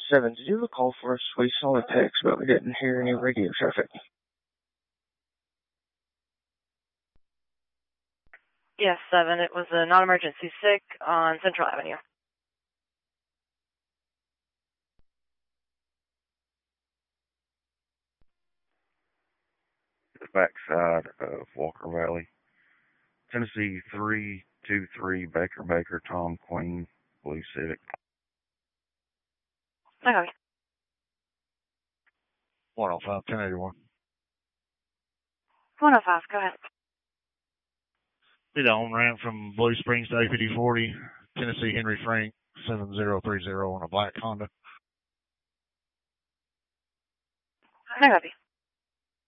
7, did you have a call for us? We saw a text, but we didn't hear any radio traffic. Yes, 7. It was a non-emergency sick on Central Avenue. The backside of Walker Valley. Tennessee 323 Baker, Tom Queen, Blue Civic. Okay. 105, 1081. 105, go ahead. Need an on-ramp from Blue Springs to APD 40, Tennessee Henry Frank, 7030 on a black Honda. I copy.